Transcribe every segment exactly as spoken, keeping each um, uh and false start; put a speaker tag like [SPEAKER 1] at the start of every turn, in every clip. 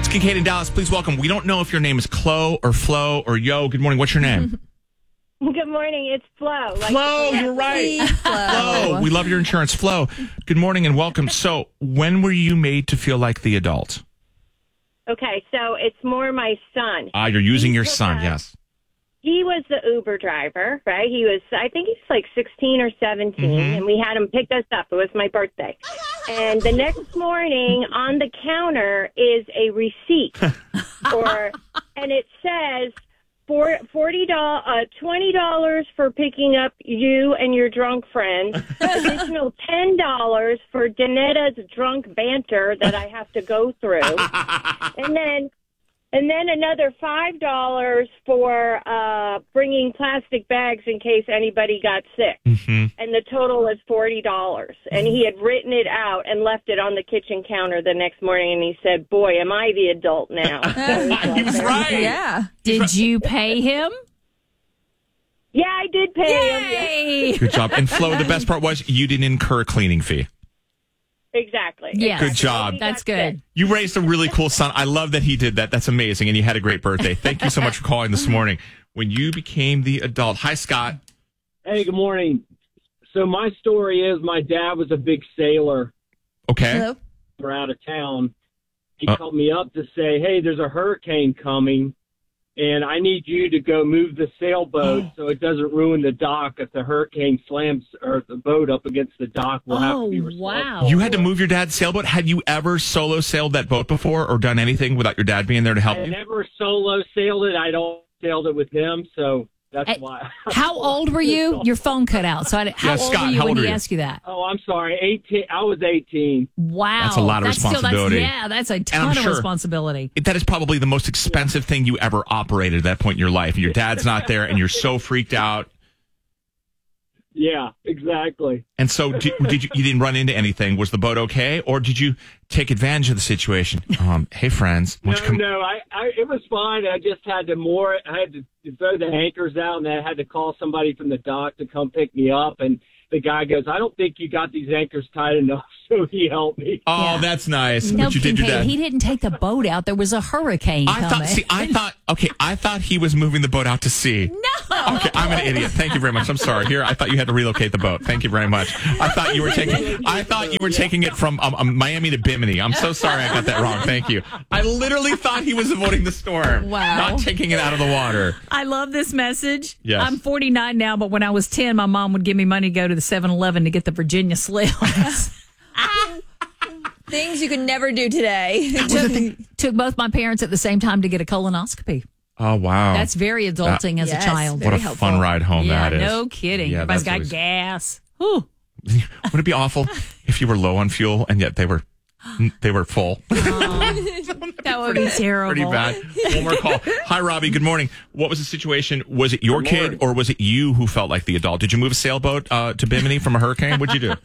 [SPEAKER 1] It's Kincaid in Dallas. Please welcome. We don't know if your name is Chloe or Flo or Yo. Good morning. What's your name?
[SPEAKER 2] Good morning. It's Flo. Like
[SPEAKER 1] Flo, you're right. Flo. We love your insurance. Flo, good morning and welcome. So, when were you made to feel like the adult?
[SPEAKER 2] Okay, so it's more my son.
[SPEAKER 1] Ah, you're using
[SPEAKER 2] He
[SPEAKER 1] your
[SPEAKER 2] took
[SPEAKER 1] son,
[SPEAKER 2] us-
[SPEAKER 1] yes.
[SPEAKER 2] He was the Uber driver, right? He was, I think he's like sixteen or seventeen,
[SPEAKER 1] Mm-hmm.
[SPEAKER 2] and we had him pick us up. It was my birthday. And the next morning on the counter is a receipt, or and it says for forty dollars, uh, twenty dollars for picking up you and your drunk friend, additional ten dollars for Danetta's drunk banter that I have to go through, and then. And then another five dollars for uh, bringing plastic bags in case anybody got sick.
[SPEAKER 1] Mm-hmm.
[SPEAKER 2] And the total is forty dollars. And he had written it out and left it on the kitchen counter the next morning. And he said, boy, am I the adult now. So
[SPEAKER 1] He was right.
[SPEAKER 3] Yeah. Did you pay him?
[SPEAKER 2] Yeah, I did pay him. Yeah.
[SPEAKER 3] Yay!
[SPEAKER 1] Good job. And Flo, the best part was you didn't incur a cleaning fee.
[SPEAKER 2] Exactly.
[SPEAKER 3] Yes.
[SPEAKER 1] Good job.
[SPEAKER 2] He
[SPEAKER 3] That's
[SPEAKER 2] got
[SPEAKER 3] good.
[SPEAKER 2] sick.
[SPEAKER 1] You raised a really cool son. I love that he did that. That's amazing. And you had a great birthday. Thank you so much for calling this morning. When you became the adult. Hi, Scott.
[SPEAKER 4] Hey, good morning. So my story is my dad was a big sailor.
[SPEAKER 1] Okay.
[SPEAKER 3] Hello?
[SPEAKER 4] We're out of town. He
[SPEAKER 1] Uh.
[SPEAKER 4] called me up to say, hey, there's a hurricane coming, and I need you to go move the sailboat so it doesn't ruin the dock. If the hurricane slams or the boat up against the dock, we'll have to be
[SPEAKER 3] Oh,
[SPEAKER 4] responsible.
[SPEAKER 3] wow.
[SPEAKER 1] You had to move your dad's sailboat. Had you ever solo sailed that boat before or done anything without your dad being there to help
[SPEAKER 4] I
[SPEAKER 1] you?
[SPEAKER 4] never solo sailed it. I don't sailed it with him, so that's
[SPEAKER 3] Hey,
[SPEAKER 4] why.
[SPEAKER 3] How old were you? Your phone cut out. So I, how
[SPEAKER 1] Yeah,
[SPEAKER 3] old
[SPEAKER 1] Scott,
[SPEAKER 3] were you
[SPEAKER 1] how
[SPEAKER 3] when
[SPEAKER 1] old
[SPEAKER 3] he
[SPEAKER 1] are you?
[SPEAKER 3] asked you that?
[SPEAKER 4] Oh, I'm sorry. eighteen. I was eighteen.
[SPEAKER 3] Wow.
[SPEAKER 1] That's a lot of
[SPEAKER 3] still-
[SPEAKER 1] responsibility.
[SPEAKER 3] yeah, that's a ton
[SPEAKER 1] I'm
[SPEAKER 3] of
[SPEAKER 1] sure-
[SPEAKER 3] responsibility.
[SPEAKER 1] That is probably the most expensive thing you ever operated at that point in your life. And your dad's not there and you're so freaked out.
[SPEAKER 4] Yeah, exactly.
[SPEAKER 1] And so did, did you, you didn't run into anything. Was the boat okay? Or did you take advantage of the situation? Um, hey, friends. why
[SPEAKER 4] No,
[SPEAKER 1] don't you come-
[SPEAKER 4] no, I, I, it was fine. I just had to more, I had to throw the anchors out, and I had to call somebody from the dock to come pick me up. And the guy goes, I don't think you got these anchors tight enough, so he helped me.
[SPEAKER 1] Oh,
[SPEAKER 3] Yeah.
[SPEAKER 1] that's nice.
[SPEAKER 3] No,
[SPEAKER 1] but you did your
[SPEAKER 3] Kincaid,
[SPEAKER 1] dad.
[SPEAKER 3] he didn't take the boat out. There was a hurricane
[SPEAKER 1] I
[SPEAKER 3] coming.
[SPEAKER 1] thought, see, I thought, okay, I thought he was moving the boat out to sea.
[SPEAKER 3] No.
[SPEAKER 1] Okay, I'm an idiot. Thank you very much. I'm sorry. Here, I thought you had to relocate the boat. Thank you very much. I thought you were taking, I thought you were taking it from um, um, Miami to Bimini. I'm so sorry I got that wrong. Thank you. I literally thought he was avoiding the storm.
[SPEAKER 3] Wow.
[SPEAKER 1] Not taking it out of the water.
[SPEAKER 3] I love this message.
[SPEAKER 1] Yes.
[SPEAKER 3] I'm forty-nine now, but when I was ten, my mom would give me money to go to the seven eleven to get the Virginia Slims.
[SPEAKER 5] Things you could never do today.
[SPEAKER 3] took, took both my parents at the same time to get a colonoscopy.
[SPEAKER 1] Oh, wow.
[SPEAKER 3] That's very adulting as
[SPEAKER 5] Yes,
[SPEAKER 3] a child.
[SPEAKER 1] what a
[SPEAKER 5] very helpful.
[SPEAKER 1] fun ride home
[SPEAKER 3] yeah,
[SPEAKER 1] that is.
[SPEAKER 3] no kidding.
[SPEAKER 1] Yeah,
[SPEAKER 3] Everybody's
[SPEAKER 1] that's
[SPEAKER 3] got
[SPEAKER 1] always-
[SPEAKER 3] gas. Whew.
[SPEAKER 1] Wouldn't it be awful if you were low on fuel and yet they were they were full?
[SPEAKER 3] That would be terrible.
[SPEAKER 1] Pretty bad. One more call. Hi, Robbie. Good morning. What was the situation? Was it your
[SPEAKER 4] Good
[SPEAKER 1] kid
[SPEAKER 4] morning.
[SPEAKER 1] or was it you who felt like the adult? Did you move a sailboat uh, to Bimini from a hurricane? What'd you do?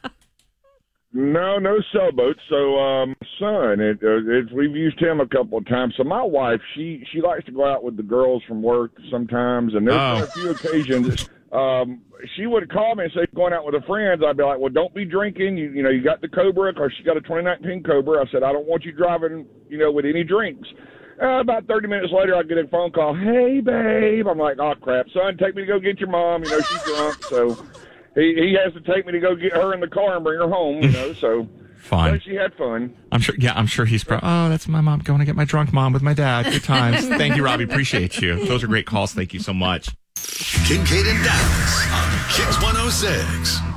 [SPEAKER 6] No, no sailboats. So, um, son, it, uh, it, we've used him a couple of times. So, my wife, she she likes to go out with the girls from work sometimes, and there's
[SPEAKER 1] Oh.
[SPEAKER 6] been a few occasions. Um, she would call me and say, "Going out with her friends." I'd be like, "Well, don't be drinking. You you know, you got the Cobra, because she got a twenty nineteen Cobra." I said, "I don't want you driving, you know, with any drinks." Uh, about thirty minutes later, I get a phone call. "Hey, babe." I'm like, "Oh crap, son, take me to go get your mom. You know, she's drunk." So. He he has to take me to go get her in the car and bring her home, you know, so
[SPEAKER 1] Fine.
[SPEAKER 6] but she had fun.
[SPEAKER 1] I'm sure. Yeah, I'm sure he's. Pro- oh, that's my mom going to get my drunk mom with my dad. Good times. Thank you, Robbie. Appreciate you. Those are great calls. Thank you so much.
[SPEAKER 7] Kincaid and Dallas on Kicks one oh six.